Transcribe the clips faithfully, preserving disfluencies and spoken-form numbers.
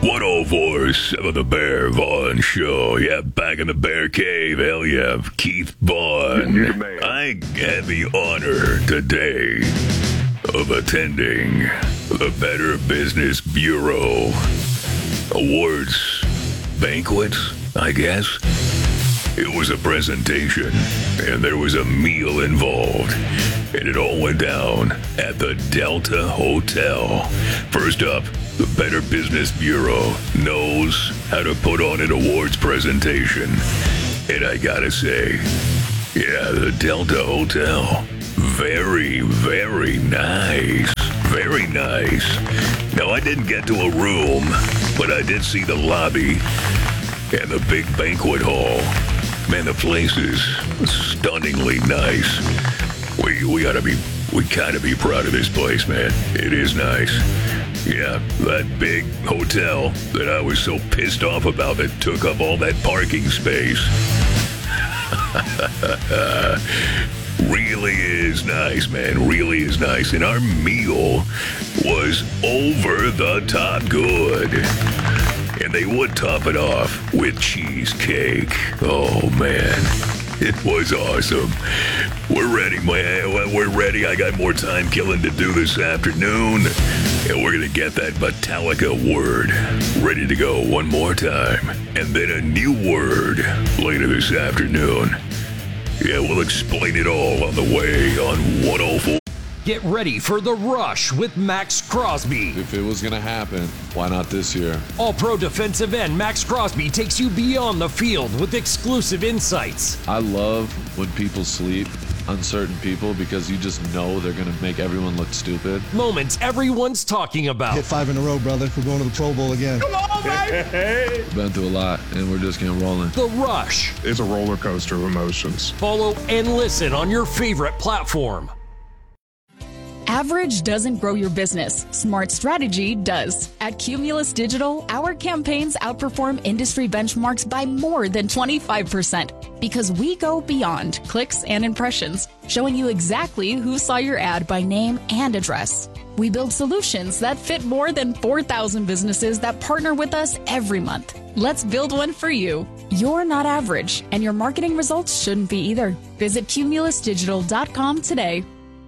one oh four point seven The Bear Vaughn Show. Yeah, back in the Bear Cave. Hell yeah, Keith Vaughn. I had the honor today of attending the Better Business Bureau Awards banquet, I guess. It was a presentation, and there was a meal involved, and it all went down at the Delta Hotel. First up, the Better Business Bureau knows how to put on an awards presentation. And I gotta say, yeah, the Delta Hotel, very, very nice. Very nice. Now, I didn't get to a room, but I did see the lobby and the big banquet hall. Man, the place is stunningly nice. We we gotta be, we gotta be proud of this place, man. It is nice. Yeah, that big hotel that I was so pissed off about that took up all that parking space. Really is nice, man. Really is nice. And our meal was over the top good. And they would top it off with cheesecake. Oh, man. It was awesome. We're ready, man. We're ready. I got more time killing to do this afternoon. And we're going to get that Metallica word ready to go one more time. And then a new word later this afternoon. Yeah, we'll explain it all on the way on one oh four. Get ready for The Rush with Max Crosby. If it was going to happen, why not this year? All-pro defensive end Max Crosby takes you beyond the field with exclusive insights. I love when people sleep on certain people because you just know they're going to make everyone look stupid. Moments everyone's talking about. Hit five in a row, brother. We're going to the Pro Bowl again. Come on, baby! Been through a lot, and we're just getting rolling. The Rush. It's a roller coaster of emotions. Follow and listen on your favorite platform. Average doesn't grow your business. Smart strategy does. At Cumulus Digital, our campaigns outperform industry benchmarks by more than twenty-five percent because we go beyond clicks and impressions, showing you exactly who saw your ad by name and address. We build solutions that fit more than four thousand businesses that partner with us every month. Let's build one for you. You're not average, and your marketing results shouldn't be either. Visit cumulus digital dot com today.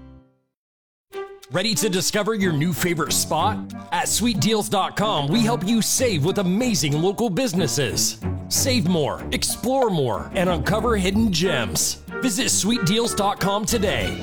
Ready to discover your new favorite spot? At sweet deals dot com, we help you save with amazing local businesses. Save more, explore more, and uncover hidden gems. Visit sweet deals dot com today.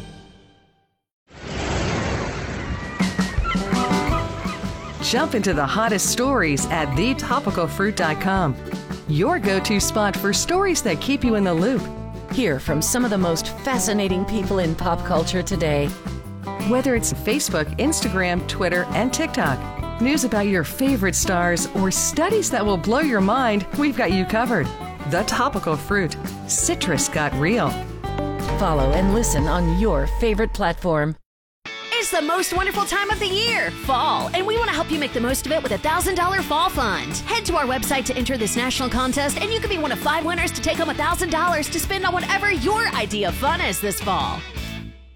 Jump into the hottest stories at the topical fruit dot com. Your go-to spot for stories that keep you in the loop. Hear from some of the most fascinating people in pop culture today. Whether it's Facebook, Instagram, Twitter, and TikTok, news about your favorite stars, or studies that will blow your mind, we've got you covered. The Topical Fruit. Citrus got real. Follow and listen on your favorite platform. It's the most wonderful time of the year, fall, and we want to help you make the most of it with a one thousand dollars Fall Fund. Head to our website to enter this national contest, and you could be one of five winners to take home one thousand dollars to spend on whatever your idea of fun is this fall.